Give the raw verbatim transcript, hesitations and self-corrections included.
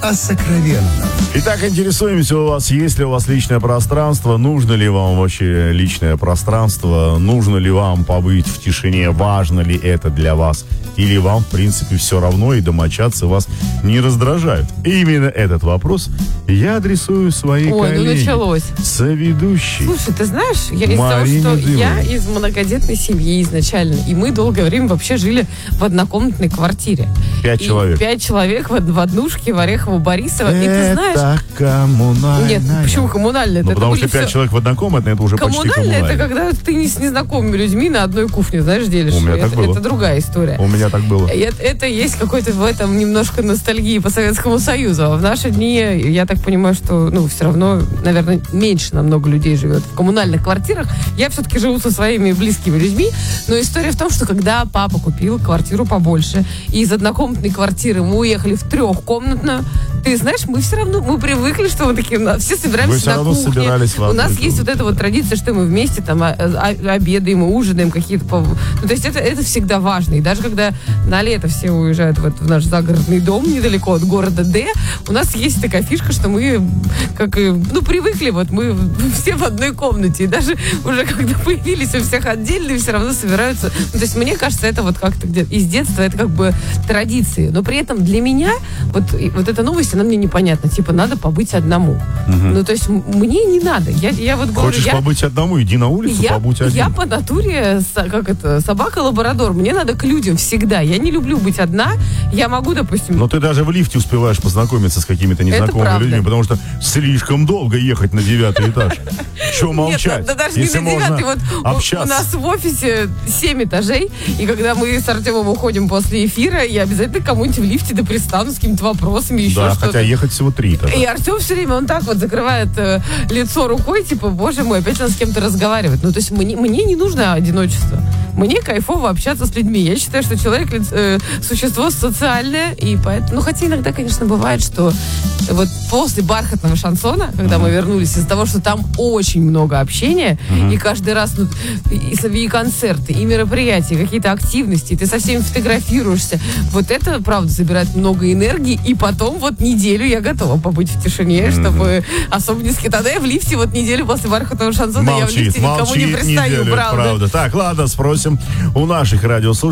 о сокровенном. Итак, интересуемся у вас, есть ли у вас личное пространство, нужно ли вам вообще личное пространство, нужно ли вам побыть в тишине, важно ли это для вас, или вам, в принципе, все равно, и домочадцы вас не раздражают. И именно этот вопрос я адресую своей Ой, коллеге, ну началось. соведущей. Слушай, ты знаешь, я из-за того, Марине что Дымовой. я из многодетной семьи изначально, и мы долгое время вообще жили в однокомнатной квартире. Пять И человек. Пять человек в, в однушке в Орехово-Борисово. И ты знаешь... Это коммунальная. Нет, почему коммунальная? Ну, это потому были что пять все- человек в однокомнатной, это уже почти Коммунальная, коммунальная. это когда ты не с незнакомыми людьми на одной кухне, знаешь, делишь. У меня это, так было. это другая история. У меня так было. Это, это есть какой-то в этом немножко ностальгии по Советскому Союзу. А в наши дни, я так понимаю, что, ну, все равно, наверное, меньше намного людей живет в коммунальных квартирах. Я все-таки живу со своими близкими людьми. Но история в том, что когда папа купил квартиру побольше, и из однокомнатной квартиры мы уехали в трехкомнатную, ты знаешь, мы все равно, мы привыкли, что мы такие, на- все собираемся Вы все на равно кухне. собирались в У нас одной есть вот эта вот традиция, что мы вместе там а- а- обедаем и ужинаем какие-то... пов- Ну, то есть это, это всегда важно. И даже когда на лето все уезжают вот в наш загородный дом недалеко от города Д, у нас есть такая фишка, что мы как и, ну, привыкли, вот мы все в одной комнате. И даже уже когда появились у всех отдельные, все равно собираются. Ну, то есть мне кажется, это вот как-то где-то из детства, это как бы традиции. Но при этом для меня вот, и вот эта новость, она мне непонятна. Типа, надо побыть одному. Ну, то есть м- мне не надо. Я, я вот говорю, Хочешь я, побыть одному, иди на улицу, я, побудь один. я по натуре, со- как это, собака-лабрадор. Мне надо к людям всегда. Я не люблю быть одна. Я могу, допустим... Но ты даже в лифте успеваешь познакомиться с какими-то незнакомыми правда. людьми, потому что слишком долго ехать на девятый этаж. Че молчать? Нет, да, да даже если не на девятый. можно Вот у- общаться. у нас в офисе семь этажей, и когда мы с Артемом уходим после эфира, я обязательно кому-нибудь в лифте да пристану с какими-то вопросами, еще Да, что-то. хотя ехать всего три этажа. И Артем все время, он так вот закрывает э, лицо рукой, типа, боже мой, опять надо с кем-то разговаривать. Ну, то есть мне, мне не нужно одиночество. Мне кайфово общаться с людьми. Я считаю, что человек э, существо социальное, и поэтому... Ну, хотя иногда, конечно, бывает, что вот после бархатного шансона, когда mm-hmm. мы вернулись, из-за того, что там очень много общения, mm-hmm. и каждый раз ну, и, и концерты, и мероприятия, какие-то активности, и ты со всеми фотографируешься. Вот это, правда, забирает много энергии, и потом вот неделю я готова побыть в тишине, mm-hmm. чтобы особо не скидать. Тогда я в лифте вот неделю после бархатного шансона, Молчит, я в лифте никому молчит не пристаю, неделю, правда. правда. Так, ладно, спросим у наших радиослушателей.